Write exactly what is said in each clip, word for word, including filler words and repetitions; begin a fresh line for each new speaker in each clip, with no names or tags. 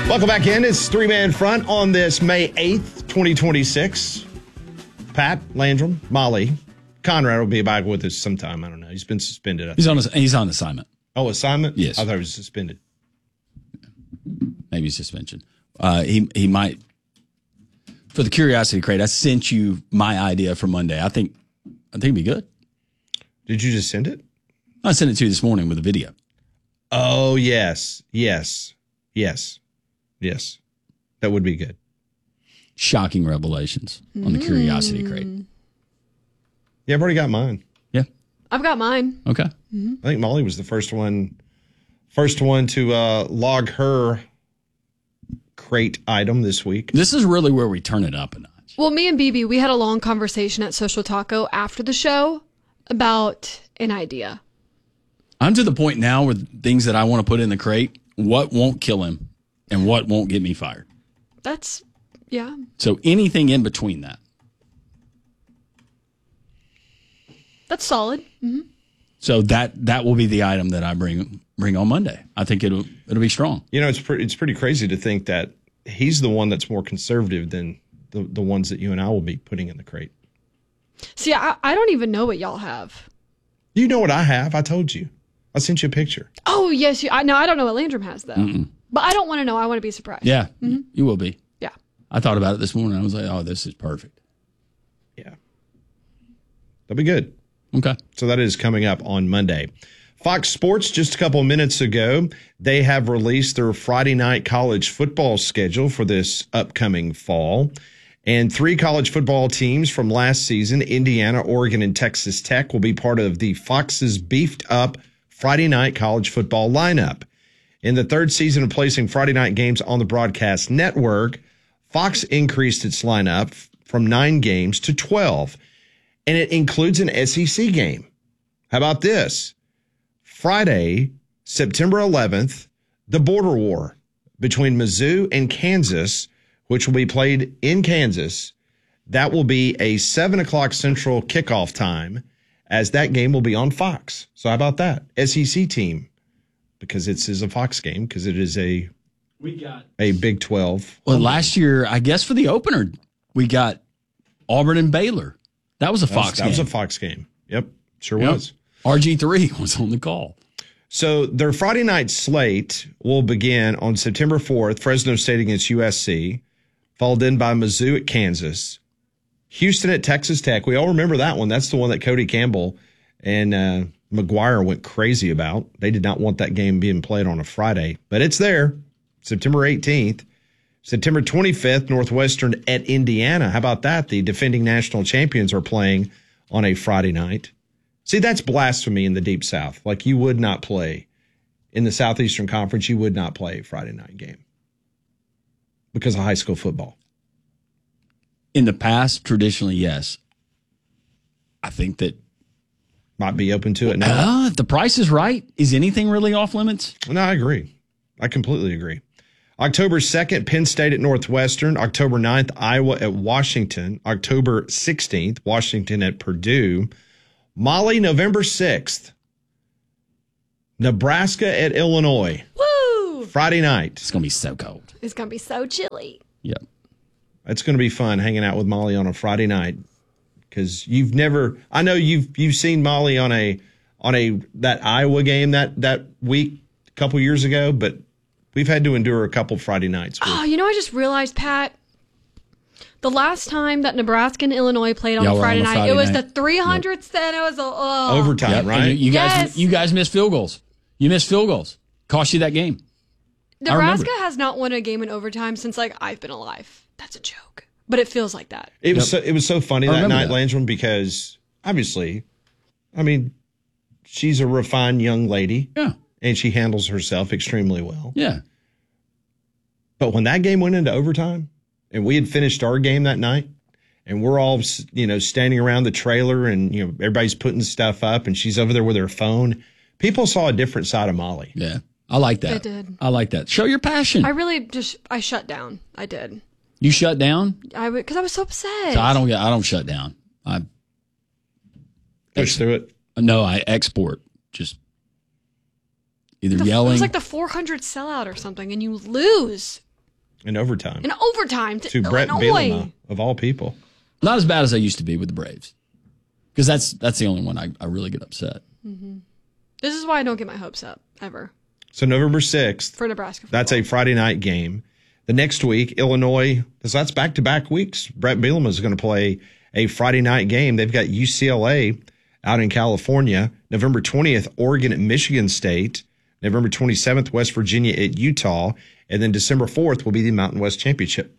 Welcome back in. It's Three Man Front on this May eighth, twenty twenty-six. Pat, Landrum, Molly, Conrad will be back with us sometime. I don't know. He's been suspended.
He's on. A, he's on assignment.
Oh, assignment?
Yes.
I thought he was suspended.
Maybe suspension. Uh, he he might. For the curiosity crate, I sent you my idea for Monday. I think I think it'd be good.
Did you just send it?
I sent it to you this morning with a video.
Oh, yes. Yes. Yes. Yes. That would be good.
Shocking revelations on the curiosity crate.
Yeah, I've already got mine.
Yeah.
I've got mine.
Okay.
Mm-hmm.
I think Molly was the first one, first one to uh, log her crate item this week.
This is really where we turn it up a notch.
Well, me and B B, we had a long conversation at Social Taco after the show about an idea.
I'm to the point now with things that I want to put in the crate. What won't kill him and what won't get me fired?
That's, yeah.
So anything in between that.
That's solid. Mm-hmm.
So that that will be the item that I bring bring on Monday. I think it'll it'll be strong.
You know, it's pretty it's pretty crazy to think that he's the one that's more conservative than the, the ones that you and I will be putting in the crate.
See, I, I don't even know what y'all have.
You know what I have. I told you. I sent you a picture.
Oh, yes. You, I, no, I don't know what Landrum has, though.
Mm-mm.
But I don't want to know. I want to be surprised.
Yeah,
Mm-hmm.
you will be.
Yeah.
I thought about it this morning. I was like, oh, this is perfect.
Yeah. That'll be good.
Okay.
So that is coming up on Monday. Fox Sports, just a couple of minutes ago, they have released their Friday night college football schedule for this upcoming fall. And three college football teams from last season, Indiana, Oregon, and Texas Tech, will be part of the Fox's beefed up Friday night college football lineup. In the third season of placing Friday night games on the broadcast network, Fox increased its lineup from nine games to twelve. And it includes an S E C game. How about this? Friday, September eleventh, the border war between Mizzou and Kansas, which will be played in Kansas. That will be a seven o'clock Central kickoff time, as that game will be on Fox. So how about that? S E C team, because it is a Fox game, because it is a,
we got
a Big twelve.
Well, last year, I guess for the opener, we got Auburn and Baylor. That was a Fox
that
game.
was a Fox game. Yep, sure
Yep.
was.
R G three was on the call.
So their Friday night slate will begin on September fourth, Fresno State against U S C, followed in by Mizzou at Kansas, Houston at Texas Tech. We all remember that one. That's the one that Cody Campbell and uh, McGuire went crazy about. They did not want that game being played on a Friday, but it's there, September eighteenth. September twenty-fifth, Northwestern at Indiana. How about that? The defending national champions are playing on a Friday night. See, that's blasphemy in the Deep South. Like, you would not play in the Southeastern Conference. You would not play a Friday night game because of high school football.
In the past, traditionally, yes. I think that
might be open to it now.
Uh, if the price is right, is anything really off limits?
No, I agree. I completely agree. October second, Penn State at Northwestern. October ninth, Iowa at Washington. October sixteenth, Washington at Purdue. Molly, November sixth, Nebraska at Illinois.
Woo!
Friday night.
It's going to be so cold.
It's going to be so chilly.
Yep.
It's going to be fun hanging out with Molly on a Friday night, because you've never, I know you've you've seen Molly on a on a that Iowa game that that week a couple years ago, but we've had to endure a couple Friday nights.
Oh, you know, I just realized, Pat, the last time that Nebraska and Illinois played on
Y'all
a
were
Friday
on a
night,
Friday
it was
night.
the three hundredth, and it was a, oh.
Overtime,
Yep.
right?
You, you guys,
Yes.
you guys missed field goals. You missed field goals. Cost you that game.
Nebraska has not won a game in overtime since, like, I've been alive. That's a joke. But it feels like that.
It was so, it was so funny
I
that
remember
night,
that.
Landrum, because obviously, I mean, she's a refined young lady.
Yeah.
And she handles herself extremely well.
Yeah.
But when that game went into overtime and we had finished our game that night and we're all, you know, standing around the trailer and, you know, everybody's putting stuff up and she's over there with her phone, people saw a different side of Molly.
Yeah. I like that.
They did.
I like that. Show your passion.
I really just, I shut down. I did.
You shut down?
I Because I was so upset.
So I don't get. I don't shut down. I
Push through it.
no. I export. Just either
The-
yelling.
It was like the four hundred sellout or something, and you lose.
In overtime.
In overtime to,
to Brett
Illinois.
Bielema, of all people.
Not as bad as I used to be with the Braves. Because that's that's the only one I, I really get upset.
Mm-hmm. This is why I don't get my hopes up, ever.
So November sixth.
For Nebraska football.
That's a Friday night game. The next week, Illinois, because that's back-to-back weeks, Brett Bielema is going to play a Friday night game. They've got U C L A out in California. November twentieth, Oregon at Michigan State. November twenty-seventh, West Virginia at Utah. And then December fourth will be the Mountain West Championship.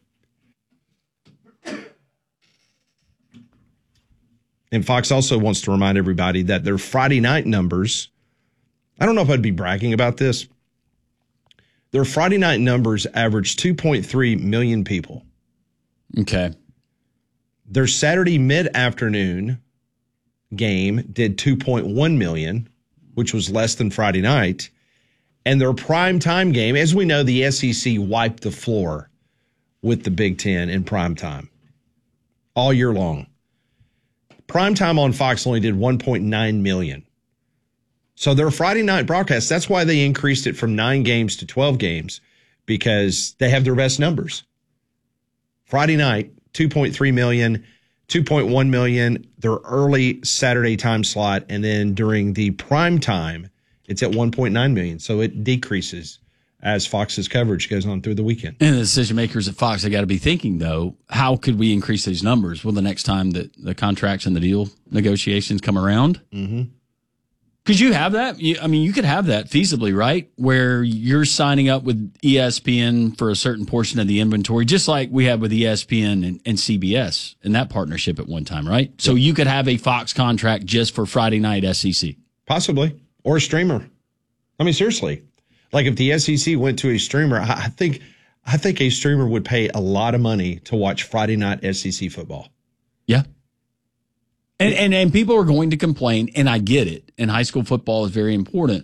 And Fox also wants to remind everybody that their Friday night numbers, I don't know if I'd be bragging about this. Their Friday night numbers average two point three million people.
Okay.
Their Saturday mid-afternoon game did two point one million, which was less than Friday night. And their prime time game, as we know, the S E C wiped the floor with the Big Ten in prime time all year long. Prime time on Fox only did one point nine million. So their Friday night broadcast, that's why they increased it from nine games to twelve games, because they have their best numbers. Friday night, two point three million, two point one million, their early Saturday time slot, and then during the prime time, it's at one point nine million. So it decreases as Fox's coverage goes on through the weekend.
And the decision makers at Fox, they got to be thinking, though, how could we increase these numbers? Well, the next time that the contracts and the deal negotiations come around,
mm-hmm.
Could you have that? You, I mean, you could have that feasibly, right? Where you're signing up with E S P N for a certain portion of the inventory, just like we had with E S P N and, and C B S in that partnership at one time, right? So you could have a Fox contract just for Friday night S E C.
Possibly. Or a streamer. I mean, seriously. Like if the S E C went to a streamer, I think I think a streamer would pay a lot of money to watch Friday night S E C football.
Yeah. And, and and people are going to complain, and I get it. And high school football is very important.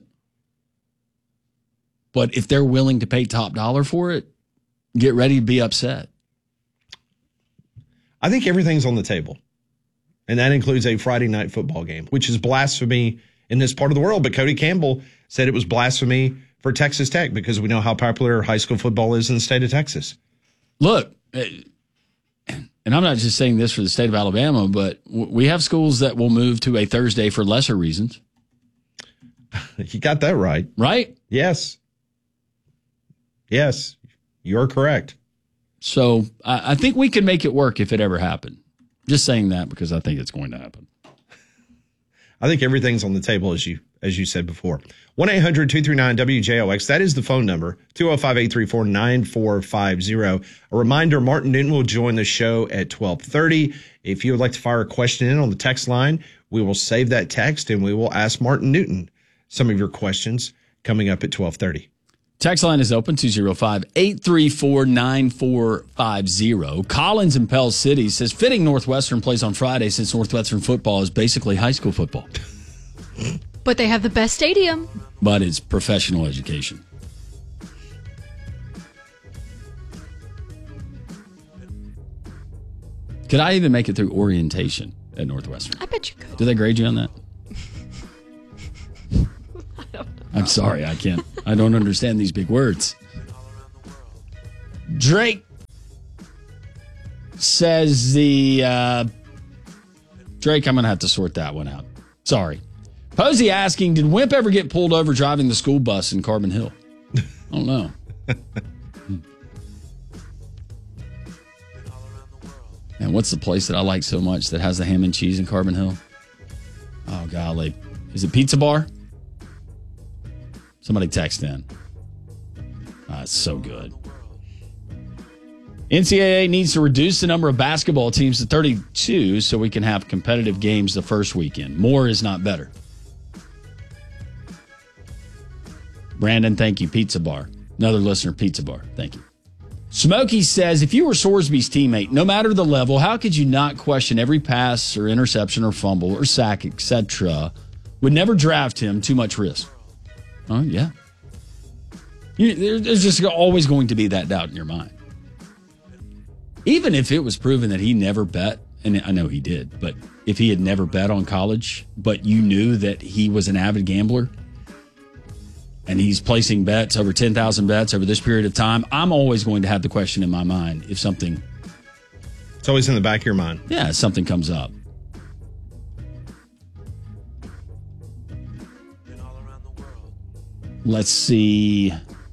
But if they're willing to pay top dollar for it, get ready to be upset.
I think everything's on the table. And that includes a Friday night football game, which is blasphemy in this part of the world. But Cody Campbell said it was blasphemy for Texas Tech because we know how popular high school football is in the state of Texas.
Look, and I'm not just saying this for the state of Alabama, but we have schools that will move to a Thursday for lesser reasons.
You got that right.
Right?
Yes. Yes, you're correct.
So I, I think we can make it work if it ever happened. Just saying that because I think it's going to happen.
I think everything's on the table, as you as you said before. one eight hundred two three nine W J O X. That is the phone number, two oh five, eight three four, nine four five zero. A reminder, Martin Newton will join the show at twelve thirty. If you would like to fire a question in on the text line, we will save that text and we will ask Martin Newton some of your questions coming up at twelve thirty.
Text line is open, two oh five, eight three four, nine four five zero. Collins in Pell City says, fitting Northwestern plays on Friday since Northwestern football is basically high school football.
But they have the best stadium.
But it's professional education. Could I even make it through orientation at Northwestern?
I bet you could.
Do they grade you on that?
I don't know.
I'm sorry, I can't. I don't understand these big words. Drake says the uh, Drake, I'm going to have to sort that one out. Sorry. Posey asking, did Wimp ever get pulled over driving the school bus in Carbon Hill? I don't know. And what's the place that I like so much that has the ham and cheese in Carbon Hill? Oh, golly. Is it Pizza Bar? Somebody text in. Ah, it's so good. N C double A needs to reduce the number of basketball teams to thirty-two so we can have competitive games the first weekend. More is not better. Brandon, thank you. Pizza Bar. Another listener, Pizza Bar. Thank you. Smokey says, if you were Sorsby's teammate, no matter the level, how could you not question every pass or interception or fumble or sack, et cetera? Would never draft him. Too much risk. Oh, yeah. You, there's just always going to be that doubt in your mind. Even if it was proven that he never bet, and I know he did, but if he had never bet on college, but you knew that he was an avid gambler, and he's placing bets, over ten thousand bets over this period of time, I'm always going to have the question in my mind if something...
It's always in the back of your mind.
Yeah, something comes up. Let's see.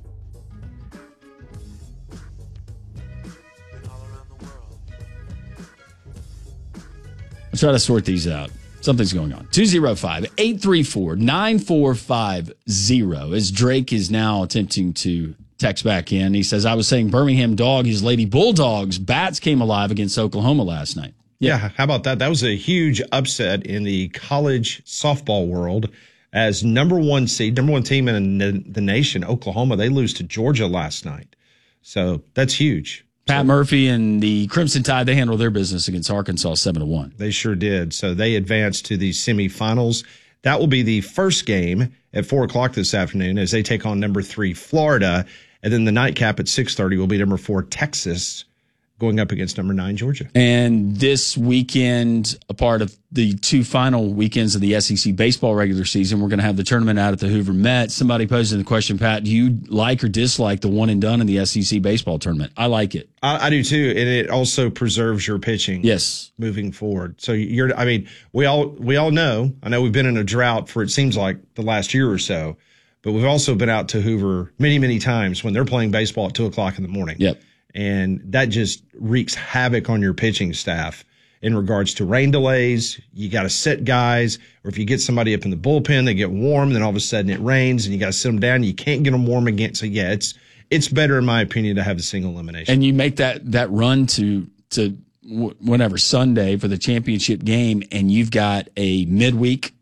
I'll try to sort these out. Something's going on. two oh five, eight three four, nine four five zero. As Drake is now attempting to text back in, he says, I was saying Birmingham Dog, his Lady Bulldogs, bats came alive against Oklahoma last night.
Yeah. yeah, how about that? That was a huge upset in the college softball world. As number one seed, number one team in the nation, Oklahoma, they lose to Georgia last night. So that's huge.
Pat
so,
Murphy and the Crimson Tide, they handled their business against Arkansas seven to one.
They sure did. So they advanced to the semifinals. That will be the first game at four o'clock this afternoon as they take on number three, Florida. And then the nightcap at six thirty will be number four, Texas, going up against number nine, Georgia.
And this weekend, a part of the two final weekends of the S E C baseball regular season, we're going to have the tournament out at the Hoover Met. Somebody posed the question, Pat, do you like or dislike the one and done in the S E C baseball tournament? I like it.
I, I do too. And it also preserves your pitching.
Yes.
Moving forward. So you're, I mean, we all, we all know, I know we've been in a drought for, it seems like the last year or so, but we've also been out to Hoover many, many times when they're playing baseball at two o'clock in the morning.
Yep.
And that just wreaks havoc on your pitching staff in regards to rain delays. You got to sit guys, or if you get somebody up in the bullpen, they get warm, then all of a sudden it rains and you got to sit them down. You can't get them warm again. So yeah, it's, it's better in my opinion to have the single elimination.
And you make that, that run to, to whenever Sunday for the championship game, and you've got a midweek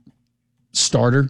starter,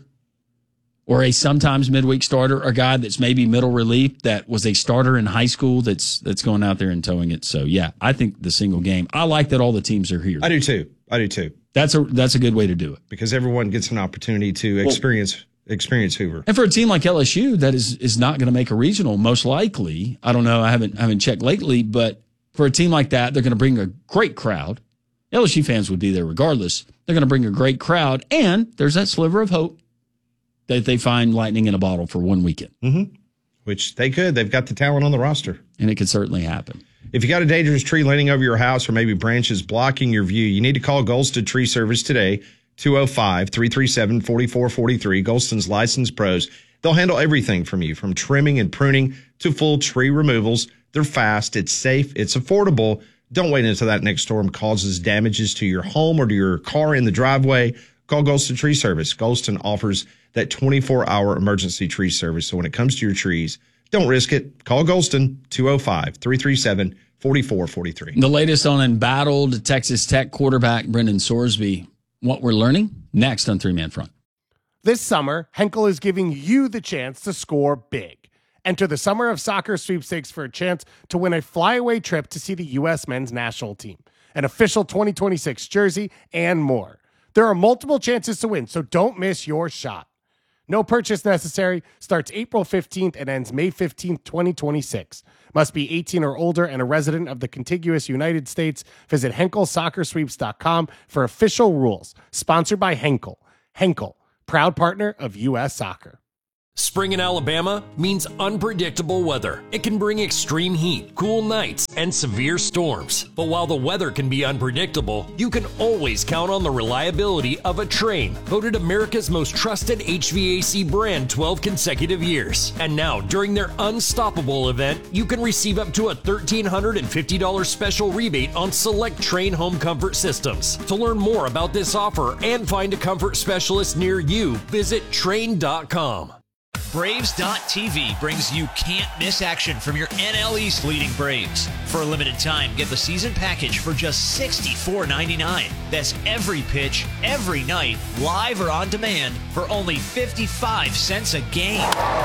or a sometimes midweek starter, a guy that's maybe middle relief that was a starter in high school that's that's going out there and towing it. So, yeah, I think the single game. I like that all the teams are here.
I do too. I do too.
That's a that's a good way to do it.
Because everyone gets an opportunity to experience well, experience Hoover.
And for a team like L S U that is is not going to make a regional, most likely, I don't know, I haven't I haven't checked lately, but for a team like that, they're going to bring a great crowd. L S U fans would be there regardless. They're going to bring a great crowd, and there's that sliver of hope that they find lightning in a bottle for one weekend.
Mm-hmm. Which they could. They've got the talent on the roster.
And it could certainly happen.
If you got a dangerous tree leaning over your house or maybe branches blocking your view, you need to call Golston Tree Service today, two oh five, three three seven, four four four three. Golston's licensed pros. They'll handle everything from you, from trimming and pruning to full tree removals. They're fast, it's safe, it's affordable. Don't wait until that next storm causes damages to your home or to your car in the driveway. Call Golston Tree Service. Golston offers that twenty-four hour emergency tree service. So when it comes to your trees, don't risk it. Call Golston, two oh five, three three seven, four four four three.
The latest on embattled Texas Tech quarterback Brendan Sorsby. What we're learning next on Three Man Front.
This summer, Henkel is giving you the chance to score big. Enter the Summer of Soccer sweepstakes for a chance to win a flyaway trip to see the U S men's national team, an official twenty twenty-six jersey, and more. There are multiple chances to win, so don't miss your shot. No purchase necessary. Starts April fifteenth and ends May fifteenth, twenty twenty-six. Must be eighteen or older and a resident of the contiguous United States. Visit Henkel Soccer Sweeps dot com for official rules. Sponsored by Henkel. Henkel, proud partner of U S Soccer.
Spring in Alabama means unpredictable weather. It can bring extreme heat, cool nights, and severe storms. But while the weather can be unpredictable, you can always count on the reliability of a Trane, voted America's most trusted H V A C brand twelve consecutive years. And now, during their Unstoppable event, you can receive up to a one thousand three hundred fifty dollars special rebate on select Trane home comfort systems. To learn more about this offer and find a comfort specialist near you, visit Trane dot com.
Braves dot T V brings you can't-miss action from your N L East leading Braves. For a limited time, get the season package for just sixty-four ninety-nine. That's every pitch, every night, live or on demand for only fifty-five cents a game.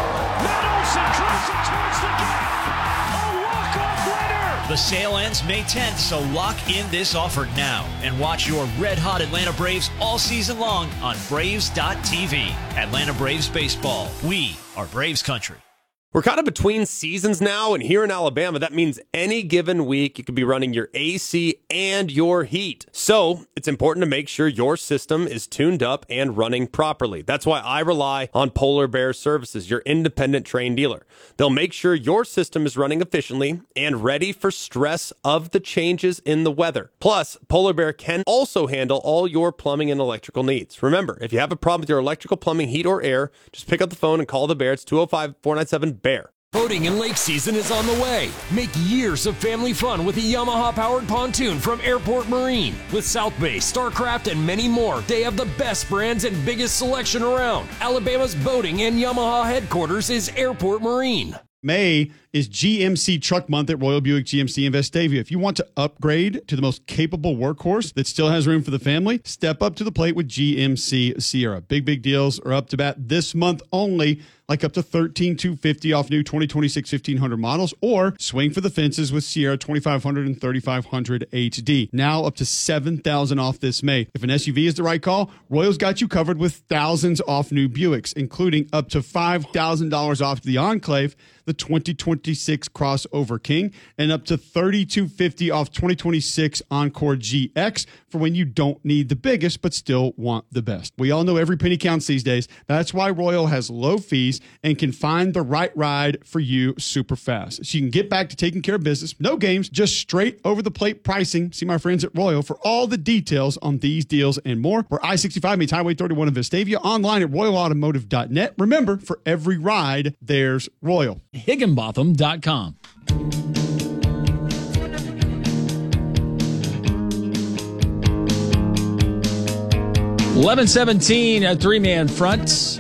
Matt Olson drives it towards the gap. A walk-off winner.
The sale ends May tenth, so lock in this offer now and watch your red-hot Atlanta Braves all season long on Braves dot T V. Atlanta Braves Baseball. We are Braves Country.
We're kind of between seasons now, and here in Alabama, that means any given week you could be running your A C and your heat. So it's important to make sure your system is tuned up and running properly. That's why I rely on Polar Bear Services, your independent trained dealer. They'll make sure your system is running efficiently and ready for stress of the changes in the weather. Plus, Polar Bear can also handle all your plumbing and electrical needs. Remember, if you have a problem with your electrical, plumbing, heat, or air, just pick up the phone and call the Bear. It's two oh five, four nine seven, B E A R.
Boating and lake season is on the way. Make years of family fun with a Yamaha-powered pontoon from Airport Marine. With South Bay, StarCraft, and many more, they have the best brands and biggest selection around. Alabama's boating and Yamaha headquarters is Airport Marine.
May is G M C Truck Month at Royal Buick G M C in Vestavia. If you want to upgrade to the most capable workhorse that still has room for the family, step up to the plate with G M C Sierra. Big, big deals are up to bat this month only, like up to thirteen thousand two hundred fifty dollars off new twenty twenty-six fifteen hundred models, or swing for the fences with Sierra twenty-five hundred and thirty-five hundred H D. Now up to seven thousand dollars off this May. If an S U V is the right call, Royal's got you covered with thousands off new Buicks, including up to five thousand dollars off the Enclave, the twenty twenty-six Crossover King, and up to thirty-two fifty off twenty twenty-six Encore G X for when you don't need the biggest but still want the best. We all know every penny counts these days. That's why Royal has low fees and can find the right ride for you super fast. So you can get back to taking care of business. No games, just straight over the plate pricing. See my friends at Royal for all the details on these deals and more. Where I sixty-five meets Highway thirty-one in Vestavia, online at royal automotive dot net. Remember, for every ride, there's Royal.
Higginbotham dot com. eleven seventeen, a three-man front.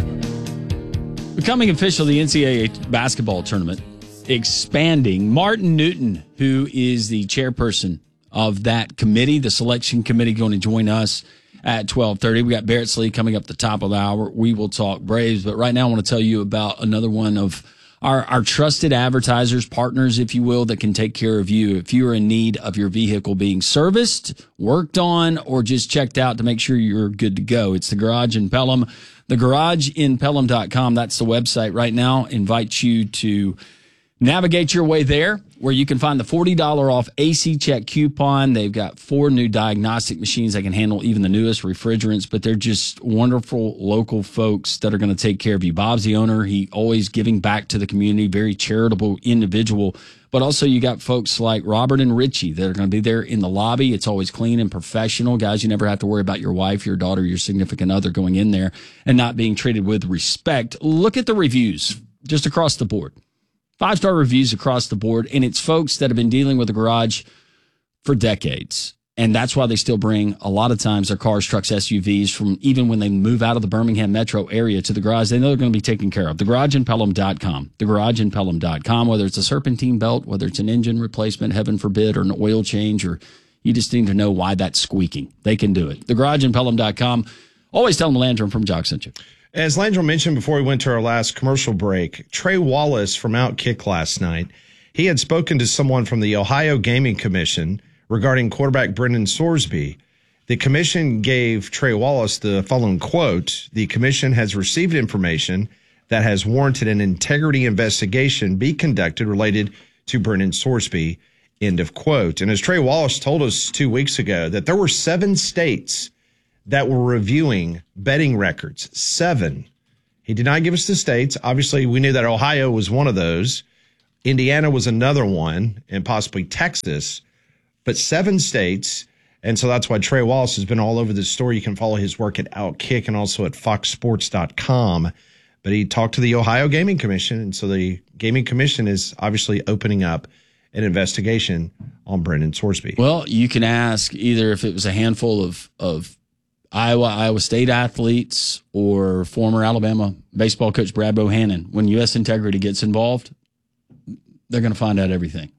Becoming official, the N C double A basketball tournament expanding. Martin Newton, who is the chairperson of that committee, the selection committee, going to join us at twelve thirty. We got Barrett Slee coming up the top of the hour. We will talk Braves, but right now I want to tell you about another one of Our, our trusted advertisers, partners, if you will, that can take care of you. If you are in need of your vehicle being serviced, worked on, or just checked out to make sure you're good to go, it's the Garage in Pelham. The garage in pelham dot com, that's the website right now. Invite you to navigate your way there, where you can find the forty dollars off A C check coupon. They've got four new diagnostic machines that can handle even the newest refrigerants, but they're just wonderful local folks that are going to take care of you. Bob's the owner. He always giving back to the community, very charitable individual. But also you got folks like Robert and Richie that are going to be there in the lobby. It's always clean and professional. Guys, you never have to worry about your wife, your daughter, your significant other going in there and not being treated with respect. Look at the reviews just across the board. Five-star reviews across the board, and it's folks that have been dealing with the garage for decades. And that's why they still bring, a lot of times, their cars, trucks, S U Vs from even when they move out of the Birmingham metro area to the garage. They know they're going to be taken care of. the garage in pelham dot com. the garage in pelham dot com. Whether it's a serpentine belt, whether it's an engine replacement, heaven forbid, or an oil change, or you just need to know why that's squeaking. They can do it. the garage in pelham dot com. Always tell them Landrum from Jock sent you.
As Landrum mentioned before we went to our last commercial break, Trey Wallace from Outkick last night, he had spoken to someone from the Ohio Gaming Commission regarding quarterback Brendan Sorsby. The commission gave Trey Wallace the following quote: "The commission has received information that has warranted an integrity investigation be conducted related to Brendan Sorsby," end of quote. And as Trey Wallace told us two weeks ago, that there were seven states that were reviewing betting records. Seven. He did not give us the states. Obviously, we knew that Ohio was one of those. Indiana was another one, and possibly Texas. But seven states. And so that's why Trey Wallace has been all over this story. You can follow his work at Outkick and also at fox sports dot com. But he talked to the Ohio Gaming Commission, and so the Gaming Commission is obviously opening up an investigation on Brendan Sorsby.
Well, you can ask either if it was a handful of, of Iowa, Iowa State athletes or former Alabama baseball coach Brad Bohannon. When U S Integrity gets involved, they're going to find out everything.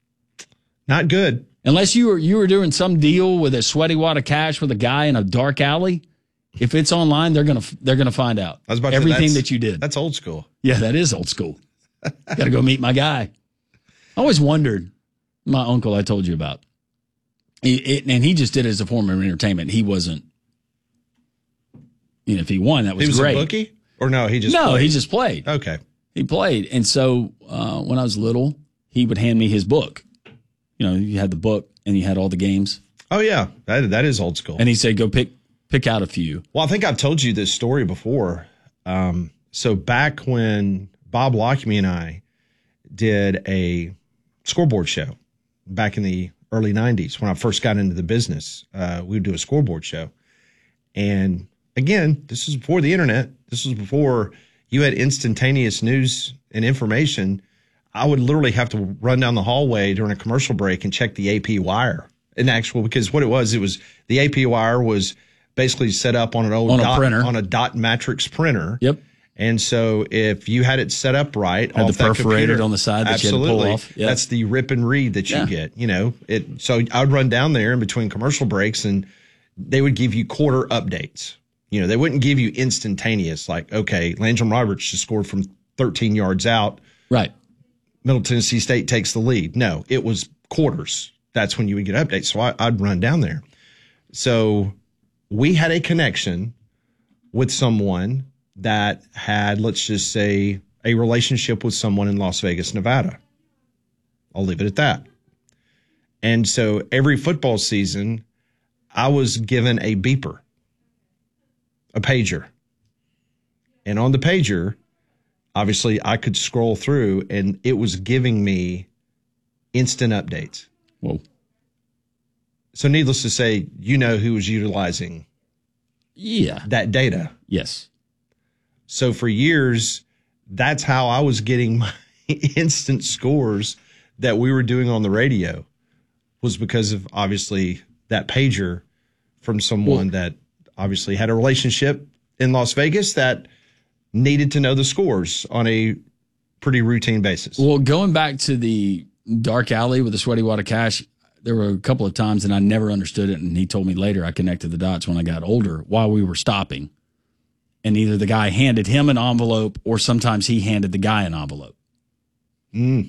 Not good.
Unless you were you were doing some deal with a sweaty wad of cash with a guy in a dark alley. If it's online, they're gonna they're gonna find out
I was about to
everything
say,
that you did.
That's old school.
Yeah, that is old school. Got to go meet my guy. I always wondered, my uncle I told you about, it, it, and he just did it as a form of entertainment. He wasn't. You know, if he won, that was,
he was
great.
A bookie? Or no, he just
no,
played?
he just played.
Okay.
He played. And so uh, when I was little, he would hand me his book. You know, you had the book and you had all the games.
Oh, yeah. That That is old school.
And he said, go pick pick out a few.
Well, I think I've told you this story before. Um, so back when Bob Lockamy and I did a scoreboard show back in the early nineties, when I first got into the business, uh, we would do a scoreboard show. And again, this was before the internet. This was before you had instantaneous news and information. I would literally have to run down the hallway during a commercial break and check the A P wire. In actual, because what it was, it was the A P wire was basically set up on an old
on a
dot,
printer,
on a dot matrix printer.
Yep.
And so if you had it set up right,
had
off
the perforated
computer,
on the side that
absolutely,
you had to pull off. Yep.
That's the rip and read that you
yeah.
get. You know, it. So I'd run down there in between commercial breaks, and they would give you quarter updates. You know, they wouldn't give you instantaneous, like, okay, Landrum Roberts just scored from thirteen yards out.
Right.
Middle Tennessee State takes the lead. No, it was quarters. That's when you would get updates. So I, I'd run down there. So we had a connection with someone that had, let's just say, a relationship with someone in Las Vegas, Nevada. I'll leave it at that. And so every football season, I was given a beeper, a pager. And on the pager, obviously, I could scroll through, and it was giving me instant updates.
Whoa.
So needless to say, you know who was utilizing
yeah.
that data.
Yes.
So for years, that's how I was getting my instant scores that we were doing on the radio, was because of, obviously, that pager from someone well, that obviously had a relationship in Las Vegas that needed to know the scores on a pretty routine basis.
Well, going back to the dark alley with the Sweaty Wad of Cash, there were a couple of times, and I never understood it, and he told me later, I connected the dots when I got older, while we were stopping. And either the guy handed him an envelope, or sometimes he handed the guy an envelope.
Mm.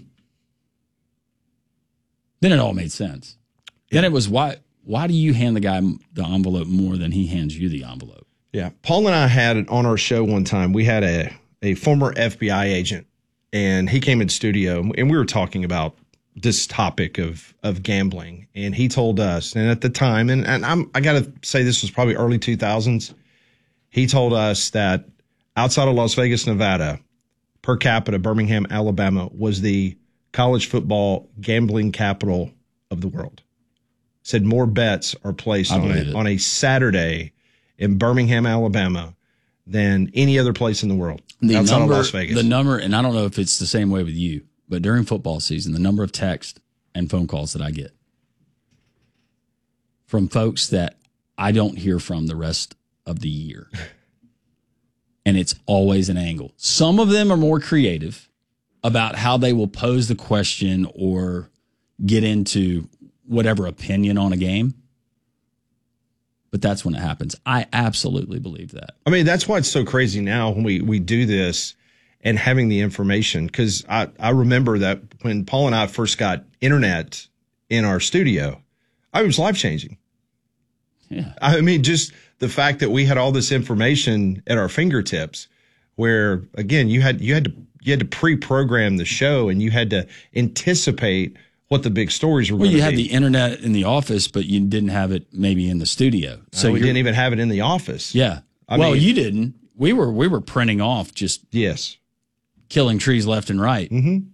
Then it all made sense. Yeah. Then it was, why why do you hand the guy the envelope more than he hands you the envelope?
Yeah. Paul and I had it on our show one time. We had a, a former F B I agent, and he came in studio, and we were talking about this topic of of gambling. And he told us, and at the time, and, and I'm, I got to say this was probably early two thousands, he told us that outside of Las Vegas, Nevada, per capita, Birmingham, Alabama was the college football gambling capital of the world. Said more bets are placed on a, on a Saturday in Birmingham, Alabama than any other place in the world
the
outside
number,
of Las Vegas.
The number, and I don't know if it's the same way with you, but during football season, the number of texts and phone calls that I get from folks that I don't hear from the rest of the year. And it's always an angle. Some of them are more creative about how they will pose the question or get into whatever opinion on a game. But that's when it happens. I absolutely believe that.
I mean, that's why it's so crazy now when we, we do this and having the information. Because I, I remember that when Paul and I first got internet in our studio, I was life-changing.
Yeah.
I mean, just the fact that we had all this information at our fingertips, where, again, you had you had to you had to pre-program the show, and you had to anticipate what the big stories were
well,
going to be.
You had the internet in the office, but you didn't have it maybe in the studio.
So no, we didn't even have it in the office.
Yeah.
I
well,
mean,
you didn't. We were we were printing off just
yes,
killing trees left and right.
Mm-hmm.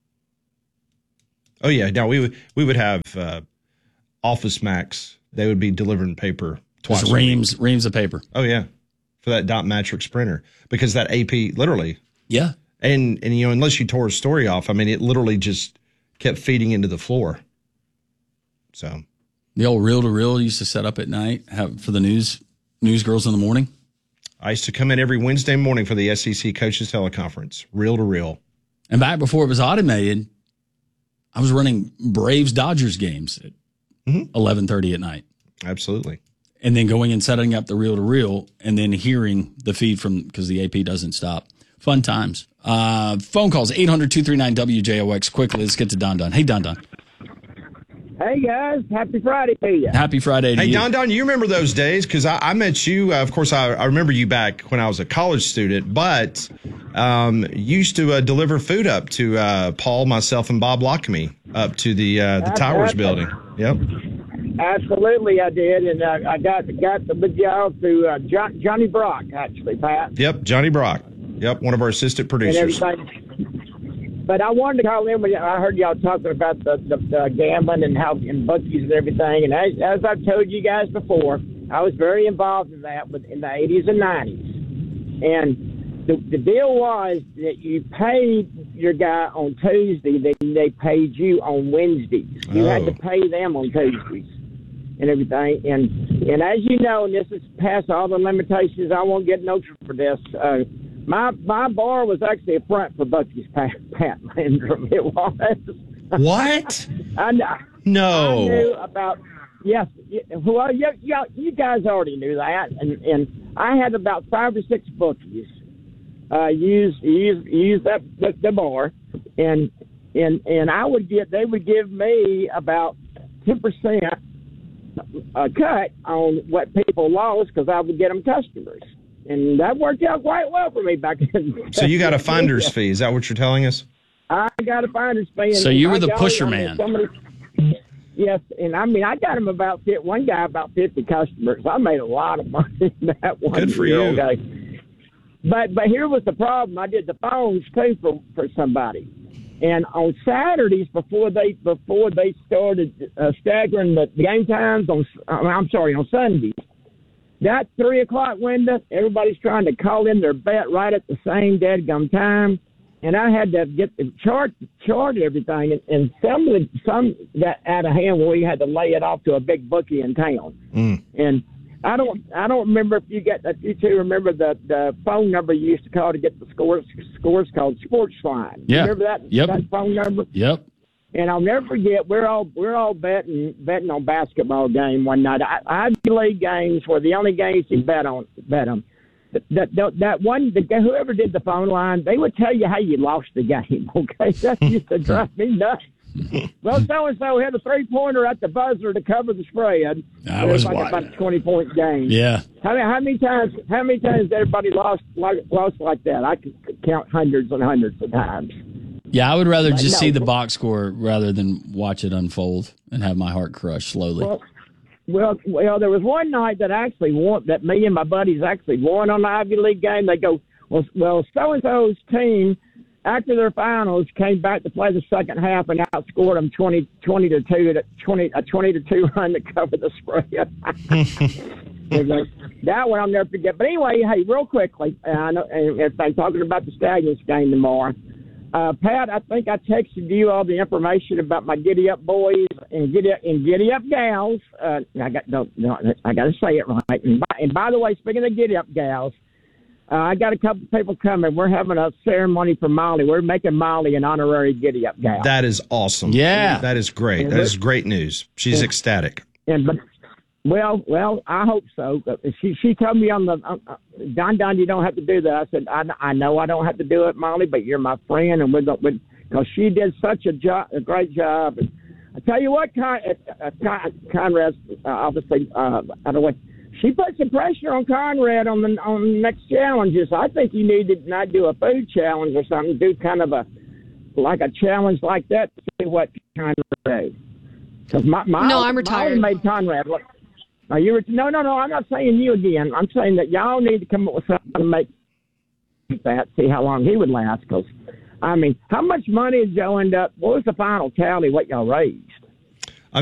Oh yeah. Now we would we would have uh, Office Max. They would be delivering paper twice.
Just reams reams of paper.
Oh yeah, for that dot matrix printer, because that A P literally.
Yeah.
And and you know, unless you tore a story off, I mean, it literally just kept feeding into the floor. So
the old reel to reel used to set up at night have, for the news news girls in the morning.
I used to come in every Wednesday morning for the S E C coaches teleconference, reel to reel.
And back before it was automated, I was running Braves Dodgers games at mm-hmm. eleven thirty at night.
Absolutely.
And then going and setting up the reel to reel, and then hearing the feed from, because the A P doesn't stop. Fun times. Uh, phone calls, eight hundred, two three nine, W J O X. Quickly, let's get to Don Don. Hey, Don Don.
Hey, guys. Happy Friday to you.
Happy Friday to
hey,
you.
Don Don, you remember those days? Because I, I met you, uh, of course, I, I remember you back when I was a college student, but um, used to uh, deliver food up to uh, Paul, myself, and Bob Lockamy up to the uh, the Towers building. Yep.
Absolutely, I did, and uh, I got got the big job through uh, John, Johnny Brock, actually, Pat.
Yep, Johnny Brock. Yep, one of our assistant producers.
But I wanted to call in when I heard y'all talking about the, the, the gambling and how and bookies and everything. And as, as I've told you guys before, I was very involved in that with, in the eighties and nineties. And the, the deal was that you paid your guy on Tuesday, then they paid you on Wednesdays. You oh. had to pay them on Tuesdays and everything. And and as you know, and this is past all the limitations, I won't get no trouble for this. Uh, my my bar was actually a front for Bucky's Pat, Pat Landrum. It was.
What?
I know.
No.
I knew about. Yes. Well, you, you, you guys already knew that, and and I had about five or six bookies. Uh, use use use that the, the bar, and and and I would get they would give me about ten percent a cut on what people lost because I would get them customers, and that worked out quite well for me back then.
So you got a finder's fee? Is that what you're telling us?
I got a finder's fee.
So you were the pusher man.
Somebody, yes, and I mean I got him about one guy about fifty customers. I made a lot of money in that one.
Good for you.
Okay. But but here was the problem. I did the phones too for, for somebody, and on Saturdays before they before they started uh, staggering the game times on I'm sorry on Sundays, that three o'clock window, everybody's trying to call in their bet right at the same dadgum time, and I had to get the chart chart everything, and, and some of the, some got out of hand where we had to lay it off to a big bookie in town,
mm.
and. I don't. I don't remember if you get. If you two remember the, the phone number you used to call to get the scores. Scores called Sports Line.
Yeah.
Remember that?
Yep.
That phone number.
Yep.
And I'll never forget. We're all we're all betting betting on basketball game one night. I, Ivy League games were the only games you bet on. Bet them. That that, that one. The, whoever did the phone line, they would tell you how you lost the game. Okay, that used to drive me nuts. Well, so and so had a three pointer at the buzzer to cover the spread.
That was
like
wild.
about a twenty point game.
Yeah.
How many, how many times? How many times everybody lost like, lost like that? I could count hundreds and hundreds of times.
Yeah, I would rather just
no,
see the box score rather than watch it unfold and have my heart crush slowly.
Well, well, well, there was one night that I actually won. That me and my buddies actually won on the Ivy League game. They go, well, well, so and so's team. After their finals, came back to play the second half and outscored them twenty, twenty to two, to twenty, a twenty to two run to cover the spread. That one I'll never forget. But anyway, hey, real quickly, uh, I know, if I'm talking about the Stallions game tomorrow, uh, Pat, I think I texted you all the information about my Giddy Up boys and Giddy Up, and Giddy Up gals. Uh, I got no, no, I got to say it right. And by, and by the way, speaking of Giddy Up gals. Uh, I got a couple people coming. We're having a ceremony for Molly. We're making Molly an honorary Giddy Up gal.
That is awesome.
Yeah.
That is great. That is great news. She's
and,
ecstatic.
And Well, well, I hope so. She she told me on the, uh, Don, Don, you don't have to do that. I said, I, I know I don't have to do it, Molly, but you're my friend. And we're going because she did such a job, a great job. And I tell you what, Con, uh, Con, Conrad, uh, obviously, uh, I don't know. She put some pressure on Conrad on the on the next challenges. I think you need to not do a food challenge or something. Do kind of a like a challenge like that to see what Conrad does. Because my, my
no, I'm retired.
Molly made Conrad look. Are you re- no, no, no. I'm not saying you again. I'm saying that y'all need to come up with something to make that. See how long he would last. Because I mean, how much money did y'all end up? What was the final tally? What y'all raised?